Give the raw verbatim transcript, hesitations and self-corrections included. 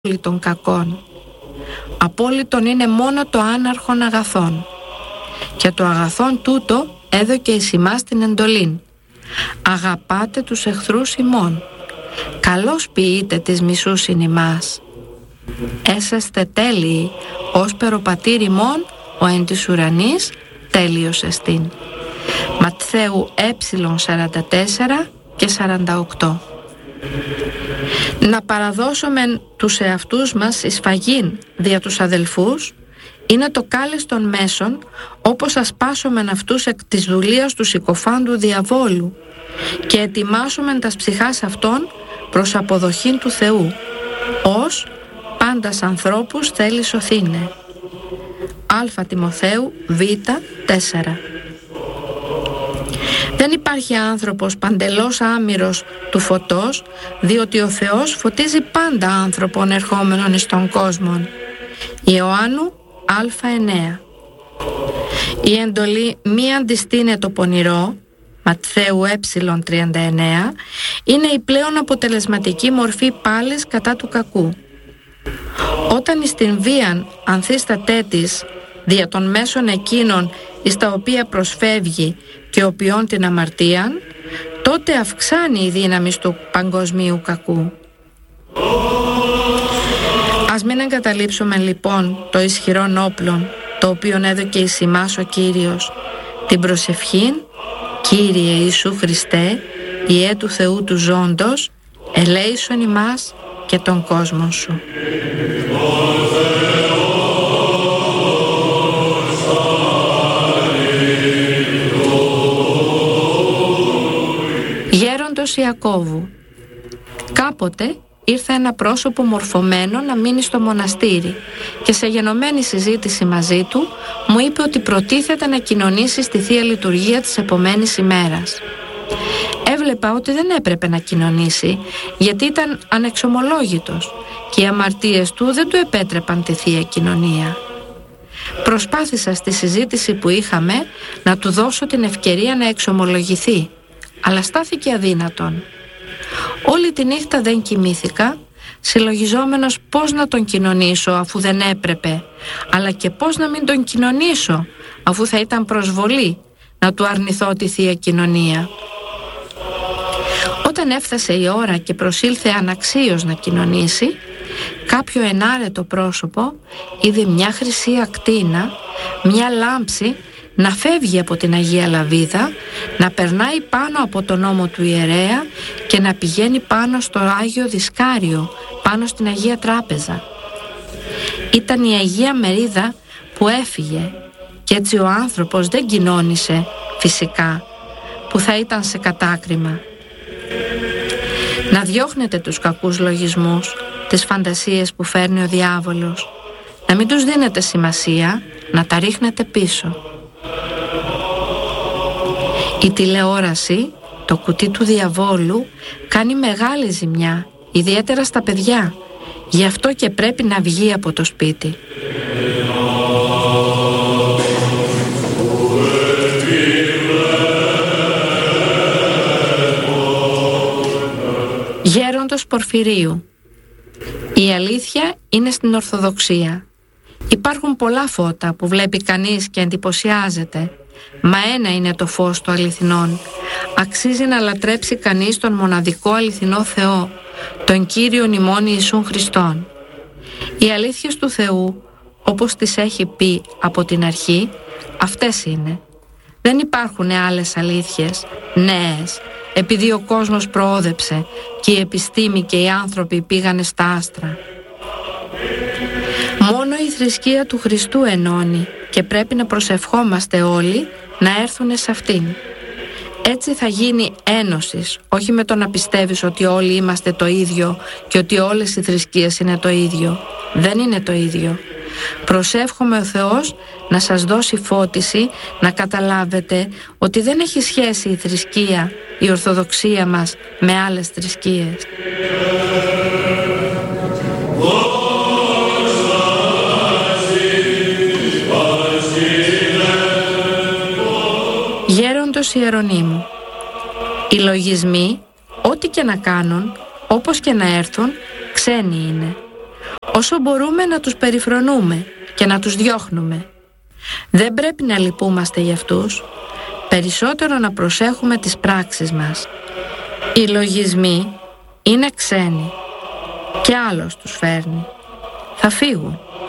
απόλυτον κακών. Απόλυτον είναι μόνο το άναρχον αγαθόν. Και το αγαθόν τούτο έδωκε εις ημάς την εντολήν. Αγαπάτε τους εχθρούς ημών. Καλώς ποιείτε τις μισούσιν ημάς. Έσαστε τέλειοι, όσπερο πατήρ ημών ο εν της ουρανής τέλειος εστίν. Ματθαίου έψιλον σαράντα τέσσερα και σαράντα οκτώ. Να παραδώσομεν τους εαυτούς μας εις φαγήν δια τους αδελφούς είναι το κάλεστον μέσον, όπως ασπάσομεν αυτούς εκ της δουλείας του συκοφάντου διαβόλου και ετοιμάσομεν τας ψυχάς αυτών προς αποδοχήν του Θεού, ως πάντας ανθρώπους θέλει σωθήνε. Α Τιμοθέου Β τέσσερα. Δεν υπάρχει άνθρωπος παντελώς άμυρος του φωτός, διότι ο Θεός φωτίζει πάντα άνθρωπον ερχόμενον εις τον κόσμο. Ιωάννου Α εννέα. Η εντολή μη αντιστήνε το πονηρό, Ματθαίου Ε τριάντα εννέα, είναι η πλέον αποτελεσματική μορφή πάλης κατά του κακού. Όταν εις την βίαν ανθίστατέ της δια των μέσων εκείνων εις τα οποία προσφεύγει και οποιών την αμαρτίαν, τότε αυξάνει η δύναμη του παγκοσμίου κακού. Ας μην εγκαταλείψουμε λοιπόν το ισχυρόν όπλον, το οποίον έδωκε εις ημάς ο Κύριος, την προσευχήν, Κύριε Ιησού Χριστέ, Υιέ του Θεού του ζώντος, ελέησον ημάς και τον κόσμο σου. Γέροντος Ιακώβου. Κάποτε ήρθε ένα πρόσωπο μορφωμένο να μείνει στο μοναστήρι και σε γενομένη συζήτηση μαζί του μου είπε ότι προτίθεται να κοινωνήσει στη Θεία Λειτουργία της επομένης ημέρας. Έβλεπα ότι δεν έπρεπε να κοινωνήσει, γιατί ήταν ανεξομολόγητος και οι αμαρτίες του δεν του επέτρεπαν τη Θεία Κοινωνία. Προσπάθησα στη συζήτηση που είχαμε να του δώσω την ευκαιρία να εξομολογηθεί, αλλά στάθηκε αδύνατον. Όλη τη νύχτα δεν κοιμήθηκα, συλλογιζόμενος πώς να τον κοινωνήσω αφού δεν έπρεπε, αλλά και πώς να μην τον κοινωνήσω αφού θα ήταν προσβολή να του αρνηθώ τη Θεία Κοινωνία. Όταν έφτασε η ώρα και προσήλθε αναξίως να κοινωνήσει, κάποιο ενάρετο πρόσωπο είδε μια χρυσή ακτίνα, μια λάμψη να φεύγει από την Αγία Λαβίδα, να περνάει πάνω από τον ώμο του ιερέα και να πηγαίνει πάνω στο Άγιο Δισκάριο, πάνω στην Αγία Τράπεζα. Ήταν η Αγία Μερίδα που έφυγε και έτσι ο άνθρωπος δεν κοινώνησε φυσικά, που θα ήταν σε κατάκριμα. Να διώχνετε τους κακούς λογισμούς, τις φαντασίες που φέρνει ο διάβολος, να μην τους δίνετε σημασία, να τα ρίχνετε πίσω. Η τηλεόραση, το κουτί του διαβόλου, κάνει μεγάλη ζημιά, ιδιαίτερα στα παιδιά. Γι' αυτό και πρέπει να βγει από το σπίτι. Γέροντος Πορφυρίου. Η αλήθεια είναι στην Ορθοδοξία. Υπάρχουν πολλά φώτα που βλέπει κανείς και εντυπωσιάζεται, μα ένα είναι το φως του αληθινών. Αξίζει να λατρέψει κανείς τον μοναδικό αληθινό Θεό, τον Κύριον ημών Ιησούν Χριστόν. Οι αλήθειες του Θεού, όπως τις έχει πει από την αρχή, αυτές είναι. Δεν υπάρχουν άλλες αλήθειες νέες, επειδή ο κόσμος προόδεψε και η επιστήμη και οι άνθρωποι πήγανε στα άστρα. Μόνο η θρησκεία του Χριστού ενώνει και πρέπει να προσευχόμαστε όλοι να έρθουν σε αυτήν. Έτσι θα γίνει ένωσης, όχι με το να πιστεύεις ότι όλοι είμαστε το ίδιο και ότι όλες οι θρησκείες είναι το ίδιο. Δεν είναι το ίδιο. Προσεύχομαι ο Θεός να σας δώσει φώτιση, να καταλάβετε ότι δεν έχει σχέση η θρησκεία, η Ορθοδοξία μας με άλλες θρησκείες. Γέροντος Ιερονύμου. Οι λογισμοί, ό,τι και να κάνουν, όπως και να έρθουν, ξένοι είναι. όσο μπορούμε να τους περιφρονούμε και να τους διώχνουμε. Δεν πρέπει να λυπούμαστε για αυτούς, περισσότερο να προσέχουμε τις πράξεις μας. Οι λογισμοί είναι ξένοι και άλλος τους φέρνει. Θα φύγουν.